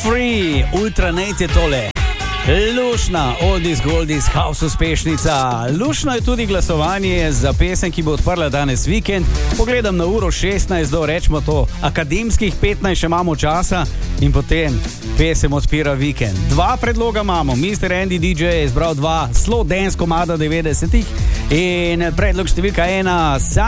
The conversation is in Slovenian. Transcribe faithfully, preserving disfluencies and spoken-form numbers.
Free, Ultranate je tole. Lušna, oldies, goldies, house uspešnica. Lušno je tudi glasovanje za pesem, ki bo odprla danes vikend. Pogledam na uro šestnajst, do rečemo to akademskih petnajst, še imamo časa in potem pesem odpira vikend. Dva predloga imamo, mister Andy D J je izbral dva slow dance komada devetdesetih in predlog številka ena,